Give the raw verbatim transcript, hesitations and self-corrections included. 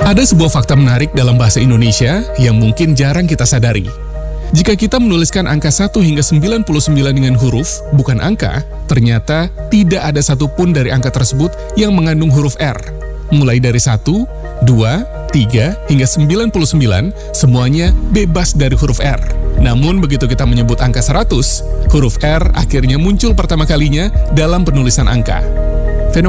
Ada sebuah fakta menarik dalam bahasa Indonesia yang mungkin jarang kita sadari. Jika kita menuliskan angka satu hingga sembilan puluh sembilan dengan huruf, bukan angka, ternyata tidak ada satupun dari angka tersebut yang mengandung huruf R. Mulai dari satu, dua, tiga, hingga sembilan puluh sembilan, semuanya bebas dari huruf R. Namun begitu kita menyebut angka seratus, huruf R akhirnya muncul pertama kalinya dalam penulisan angka.